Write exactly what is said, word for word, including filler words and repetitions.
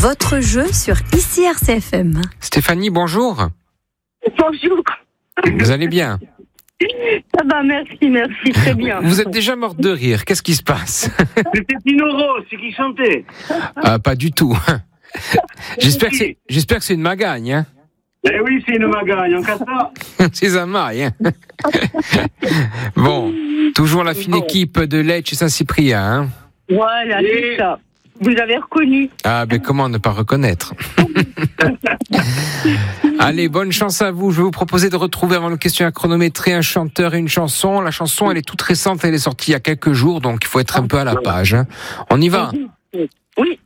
Votre jeu sur Ici R C F M. Stéphanie, bonjour. Bonjour. Vous allez bien? Ça va, merci, merci, très bien. Vous êtes déjà morte de rire, qu'est-ce qui se passe? C'était Tino Rose qui chantait. Ah, pas du tout. J'espère que c'est, j'espère que c'est une magagne, hein. Eh oui, c'est une magagne, en cata. C'est un maille, hein. Bon, toujours la fine équipe de Lecce et Saint-Cyprien, hein. Voilà, Et- c'est ça. Vous avez reconnu. Ah, ben comment ne pas reconnaître? Allez, bonne chance à vous. Je vais vous proposer de retrouver avant le questionnaire chronométré un chanteur et une chanson. La chanson, elle est toute récente, elle est sortie il y a quelques jours, donc il faut être un peu à la page, hein. On y va? Oui.